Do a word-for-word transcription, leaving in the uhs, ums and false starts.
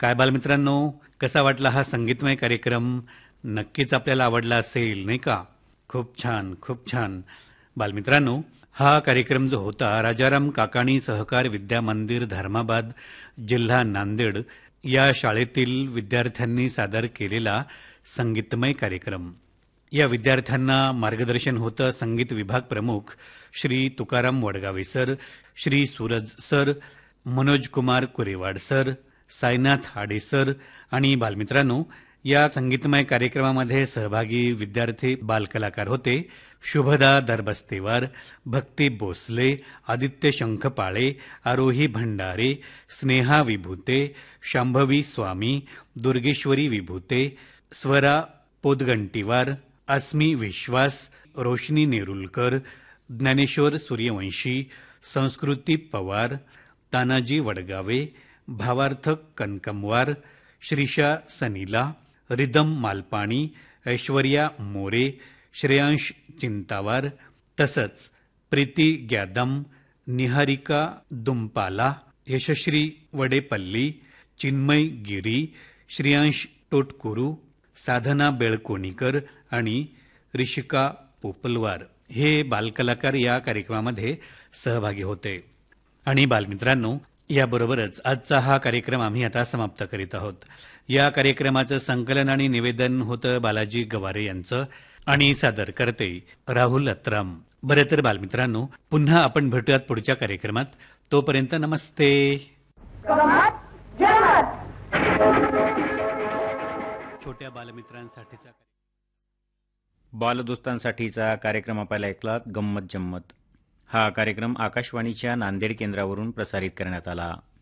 काय बालमित्रांनो, कसा वाटला हा संगीतमय कार्यक्रम? नक्कीच आपल्याला आवडला असेल, नाही का? खूप छान, खूप छान. बालमित्रांनो, हा कार्यक्रम जो होता राजाराम काकाणी सहकार विद्या मंदिर धर्माबाद, जिल्हा नांदेड या शाळेतील विद्यार्थ्यांनी सादर केलेला संगीतमय कार्यक्रम. या विद्यार्थ्यांना मार्गदर्शन होतं संगीत विभाग प्रमुख Shri Tukaram Wadgave sir, Shri Suraj sir, Manoj Kumar कुरेवाड sir, Sainath हाडे सर. आणि बालमित्रांनो, या संगीतमय कार्यक्रमामध्ये सहभागी विद्यार्थी बालकलाकार होते शुभदा दरबस्तेवार, भक्ती भोसले, आदित्य शंखपाळे, आरोही भंडारे, स्नेहा विभूते, शांभवी स्वामी, दुर्गेश्वरी विभूते, स्वरा पोदगंटीवार, अस्मी विश्वास, रोशनी नेरुलकर, ज्ञानेश्वर सूर्यवंशी, संस्कृती पवार, तानाजी वडगावे, भावार्थ कनकमवार, श्रीषा सनीला, रिदम मालपाणी, ऐश्वर्या मोरे, श्रेयांश चिंतावार, तसंच प्रीती ग्यादम, निहारिका दुंपाला, यशश्री वडेपल्ली, चिन्मय गिरी, श्रेयांश टोटकुरू, साधना बेळकोणीकर आणि ऋषिका पोपलवार हे बालकलाकार या कार्यक्रमामध्ये सहभागी होते. आणि बालमित्रांनो, याबरोबरच आजचा हा कार्यक्रम आम्ही आता समाप्त करीत आहोत. या कार्यक्रमाचं संकलन आणि निवेदन होतं बालाजी गवारे यांचं आणि सादर करते राहुल अत्राम. बरे तर बालमित्रांनो, पुन्हा आपण भेटूयात पुढच्या कार्यक्रमात. तोपर्यंत नमस्ते. छोट्या बालमित्रांसाठीचा बालदोस्तांसाठीचा कार्यक्रम आपल्याला ऐकलात गंमत जम्मत. हा कार्यक्रम आकाशवाणीच्या नांदेड केंद्रावरून प्रसारित करण्यात आला.